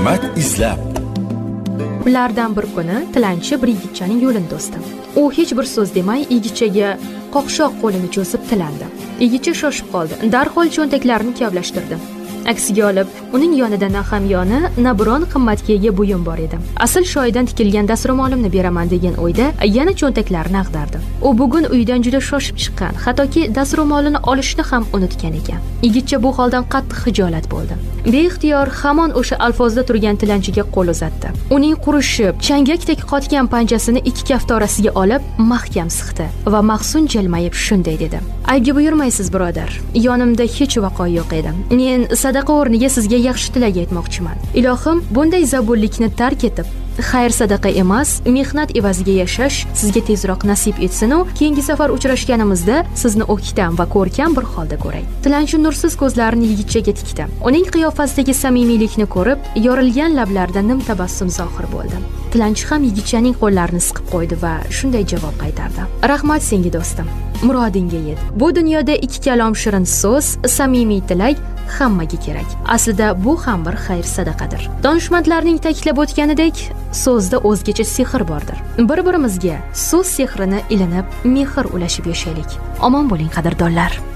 hikmat izlab. Kunlardan bir kuni tilanchi bir yigitchaning yo'lini to'sdi. U hech bir so'z demay yigitchaga qoqshoq qo'lini cho'zib tilandi. Yigitcha shoshib qoldi. Darhol cho'ntaklarini kavlashtirdi. Aksiga olib, uning yonida na hamyoni, na biron qimmatga ega buyum bor edi. Asl shoyidan tikilgan dastro'molimni beraman degan o'yda yana cho'ntaklarini ag'dardi. U bugun uydan juda shoshib chiqqan, hattoki dastro'molini olishni ham unutgan ekan. Yigitcha bu holdan qattiq xijolat bo'ldi. Beixtiyor hamon o'sha alfozda turgan tilanchiga qo'l uzatdi. Uning qurishib, changakdek qotgan panjasini ikki kaftorasiga olib, mahkam siqdi va mahzun jilmayib shunday dedi: "Aybga buyurmaysiz, birodar. Yonimda hech vaqo yo'q edi. Men sadaqa o'rniga sizga yaxshi tilak aytmoqchiman. Ilohim bunday zabullikni tark etib, xayr sadaqa emas, mehnat evaziga yashash sizga tezroq nasib etsin u keyingi safar uchrashganimizda sizni o'ktam va ko'rkam bir holda ko'ray." Tilanchi nursiz ko'zlarini yigitchaga tikdi. Uning qiyofasidagi samimiylikni ko'rib, yorilgan lablarida nim tabassum zohir bo'ldi. Tilanchi ham yigitchaning qo'llarini siqib qo'ydi va shunday javob qaytardi: "Rahmat senga do'stim. Murodingga yet. Bu dunyoda ikki kalom shirin so'z, samimiy tilak hammaga kerak. Aslida bu ham bir xayr sadaqadir." Donishmandlarning ta'kidlab o'tganidek, so'zda o'zgacha sehr bordir. Bir-birimizga so'z sehrini ilinib, mehr ulashib yashaylik. Omon bo'ling qadrdonlar.